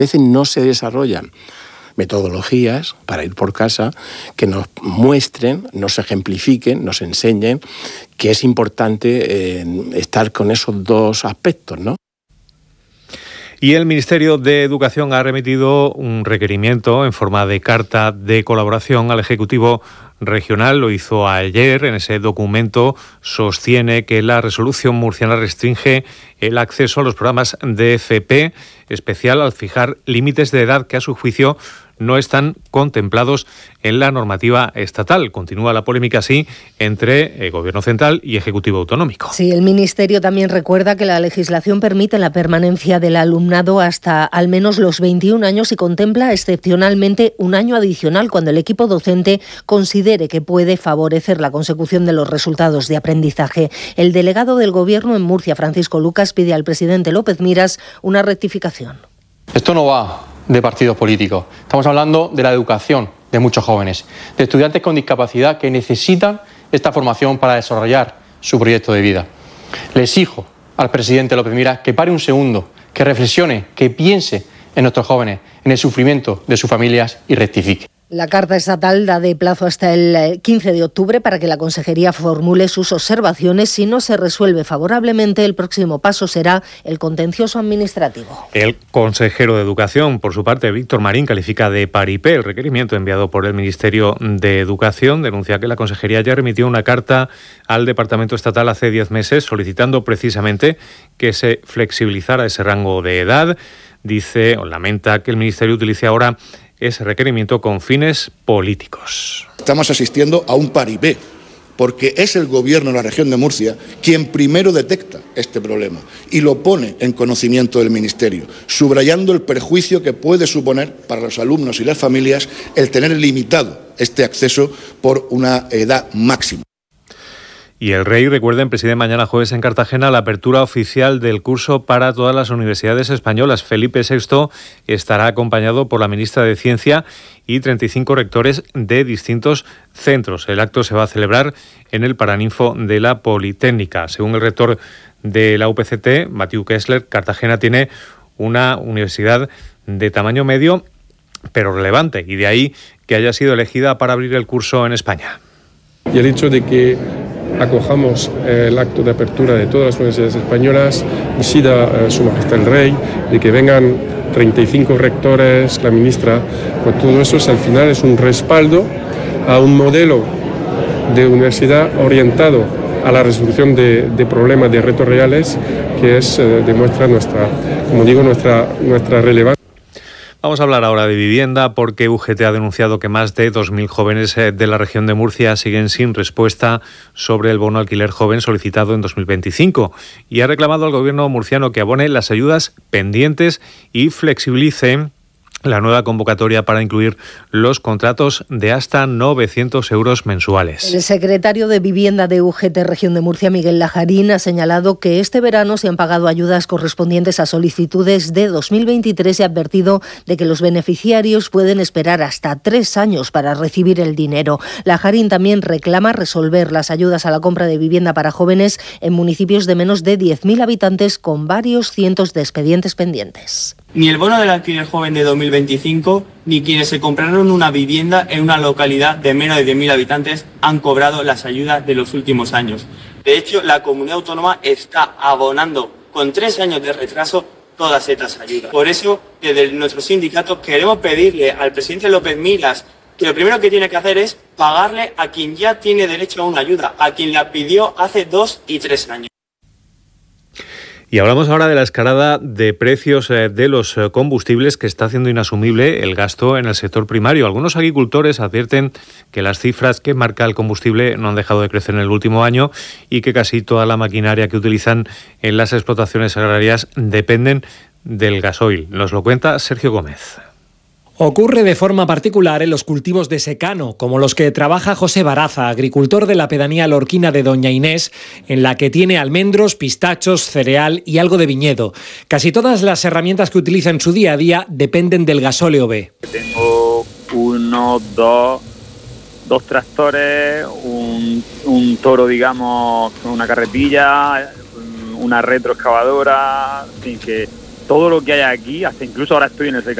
veces no se desarrollan metodologías para ir por casa que nos muestren, nos ejemplifiquen, nos enseñen que es importante estar con esos dos aspectos, ¿no? Y el Ministerio de Educación ha remitido un requerimiento en forma de carta de colaboración al Ejecutivo Regional. Lo hizo ayer. En ese documento sostiene que la resolución murciana restringe el acceso a los programas de FP especial al fijar límites de edad que a su juicio no están contemplados en la normativa estatal. Continúa la polémica así entre el Gobierno central y Ejecutivo autonómico. Sí, el Ministerio también recuerda que la legislación permite la permanencia del alumnado hasta al menos los 21 años y contempla excepcionalmente un año adicional cuando el equipo docente considere que puede favorecer la consecución de los resultados de aprendizaje. El delegado del Gobierno en Murcia, Francisco Lucas, pide al presidente López Miras una rectificación. Esto no va de partidos políticos. Estamos hablando de la educación de muchos jóvenes, de estudiantes con discapacidad que necesitan esta formación para desarrollar su proyecto de vida. Le exijo al presidente López Miras que pare un segundo, que reflexione, que piense en nuestros jóvenes, en el sufrimiento de sus familias y rectifique. La Carta Estatal da de plazo hasta el 15 de octubre para que la Consejería formule sus observaciones. Si no se resuelve favorablemente, el próximo paso será el contencioso administrativo. El consejero de Educación, por su parte, Víctor Marín, califica de paripé el requerimiento enviado por el Ministerio de Educación. Denuncia que la Consejería ya remitió una carta al Departamento Estatal hace 10 meses solicitando precisamente que se flexibilizara ese rango de edad. Dice o lamenta que el Ministerio utilice ahora ese requerimiento con fines políticos. Estamos asistiendo a un paripé, porque es el Gobierno de la región de Murcia quien primero detecta este problema y lo pone en conocimiento del Ministerio, subrayando el perjuicio que puede suponer para los alumnos y las familias el tener limitado este acceso por una edad máxima. Y el Rey, recuerden, preside mañana jueves en Cartagena la apertura oficial del curso para todas las universidades españolas. Felipe VI estará acompañado por la ministra de Ciencia y 35 rectores de distintos centros. El acto se va a celebrar en el Paraninfo de la Politécnica. Según el rector de la UPCT, Mathieu Kessler, Cartagena tiene una universidad de tamaño medio, pero relevante, y de ahí que haya sido elegida para abrir el curso en España. Y el hecho de que acojamos el acto de apertura de todas las universidades españolas, presida Su Majestad el Rey, de que vengan 35 rectores, la ministra, pues todo eso al final es un respaldo a un modelo de universidad orientado a la resolución de problemas, de retos reales, que demuestra nuestra relevancia. Vamos a hablar ahora de vivienda porque UGT ha denunciado que más de 2.000 jóvenes de la región de Murcia siguen sin respuesta sobre el bono alquiler joven solicitado en 2025 y ha reclamado al gobierno murciano que abone las ayudas pendientes y flexibilice la nueva convocatoria para incluir los contratos de hasta 900 euros mensuales. El secretario de Vivienda de UGT Región de Murcia, Miguel Lajarín, ha señalado que este verano se han pagado ayudas correspondientes a solicitudes de 2023 y ha advertido de que los beneficiarios pueden esperar hasta 3 años para recibir el dinero. Lajarín también reclama resolver las ayudas a la compra de vivienda para jóvenes en municipios de menos de 10.000 habitantes con varios cientos de expedientes pendientes. Ni el bono del alquiler joven de 2025, ni quienes se compraron una vivienda en una localidad de menos de 10.000 habitantes han cobrado las ayudas de los últimos años. De hecho, la comunidad autónoma está abonando con 3 años de retraso todas estas ayudas. Por eso, desde nuestro sindicato queremos pedirle al presidente López Miras que lo primero que tiene que hacer es pagarle a quien ya tiene derecho a una ayuda, a quien la pidió hace 2 y 3 años. Y hablamos ahora de la escalada de precios de los combustibles que está haciendo inasumible el gasto en el sector primario. Algunos agricultores advierten que las cifras que marca el combustible no han dejado de crecer en el último año y que casi toda la maquinaria que utilizan en las explotaciones agrarias dependen del gasoil. Nos lo cuenta Sergio Gómez. Ocurre de forma particular en los cultivos de secano, como los que trabaja José Baraza, agricultor de la pedanía lorquina de Doña Inés, en la que tiene almendros, pistachos, cereal y algo de viñedo. Casi todas las herramientas que utiliza en su día a día dependen del gasóleo B. Tengo dos tractores, un toro, digamos, con una carretilla, una retroexcavadora, en fin, que todo lo que hay aquí, hasta incluso ahora estoy en el